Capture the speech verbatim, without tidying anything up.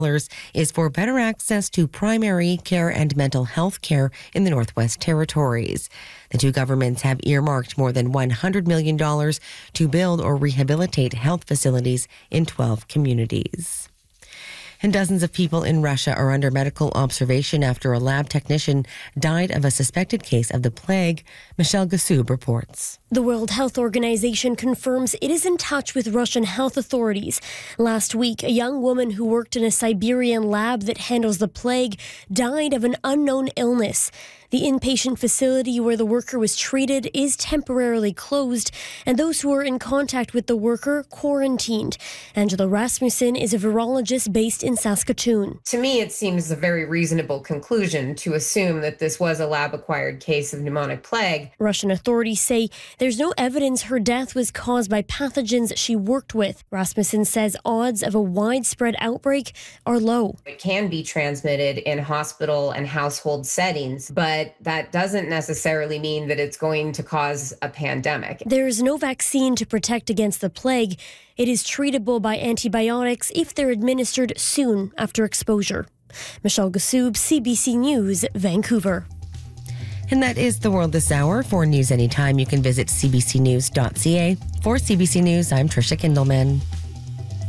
is for better access to primary care and mental health care in the Northwest Territories. The two governments have earmarked more than one hundred million dollars to build or rehabilitate health facilities in twelve communities. And dozens of people in Russia are under medical observation after a lab technician died of a suspected case of the plague. Michelle Gassoub reports. The World Health Organization confirms it is in touch with Russian health authorities. Last week, a young woman who worked in a Siberian lab that handles the plague died of an unknown illness. The inpatient facility where the worker was treated is temporarily closed, and those who were in contact with the worker quarantined. Angela Rasmussen is a virologist based in Saskatoon. To me, it seems a very reasonable conclusion to assume that this was a lab-acquired case of pneumonic plague. Russian authorities say there's no evidence her death was caused by pathogens she worked with. Rasmussen says odds of a widespread outbreak are low. It can be transmitted in hospital and household settings, but that doesn't necessarily mean that it's going to cause a pandemic. There is no vaccine to protect against the plague. It is treatable by antibiotics if they're administered soon after exposure. Michelle Gassoub, C B C News, Vancouver. And that is the world this hour. For news anytime, you can visit c b c news dot c a. For C B C News, I'm Tricia Kindleman.